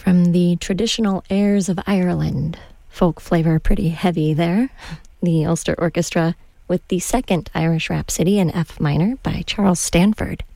From the traditional airs of Ireland, folk flavor pretty heavy there. The Ulster Orchestra with the second Irish Rhapsody in F minor by Charles Stanford.